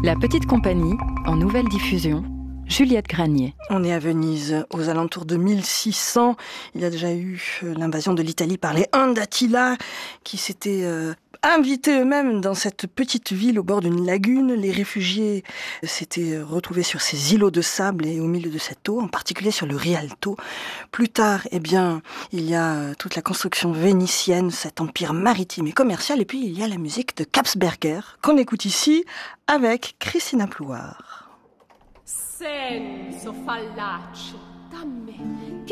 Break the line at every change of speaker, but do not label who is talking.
La Petite Compagnie, en nouvelle diffusion, Juliette Granier.
On est à Venise aux alentours de 1600. Il y a déjà eu l'invasion de l'Italie par les Huns d'Attila qui s'étaient invités eux-mêmes dans cette petite ville au bord d'une lagune. Les réfugiés s'étaient retrouvés sur ces îlots de sable et au milieu de cette eau, en particulier sur le Rialto. Plus tard, il y a toute la construction vénitienne, cet empire maritime et commercial. Et puis, il y a la musique de Kapsberger qu'on écoute ici avec Christina Plouard.
Senso fallace da me